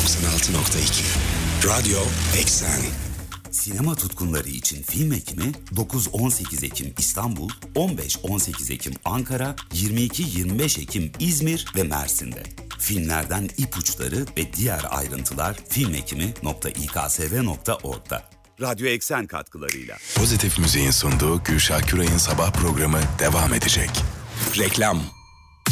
Radyo Eksen. Sinema tutkunları için film ekimi 9-18 Ekim İstanbul, 15-18 Ekim Ankara, 22-25 Ekim İzmir ve Mersin'de. Filmlerden ipuçları ve diğer ayrıntılar filmekimi.iksv.org'da. Radyo Eksen katkılarıyla. Pozitif Müziğin sunduğu Gülşah Küray'ın sabah programı devam edecek. Reklam.